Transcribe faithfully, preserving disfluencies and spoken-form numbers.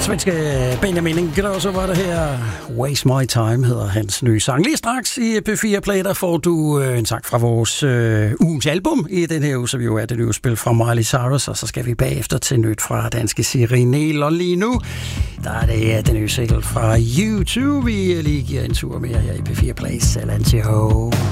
Svenske Benjamin Ingrosso var det her. Waste My Time hedder hans nye sang. Lige straks i P fire Play, der får du øh, en sang fra vores øh, ugens album i den her uge, som jo er det nye spil fra Miley Cyrus, og så skal vi bagefter til nyt fra danske Siri Niel. Og lige nu, der er det øh, den nye single fra YouTube. Vi lige giver en tur mere her i P fire Play. Salancio.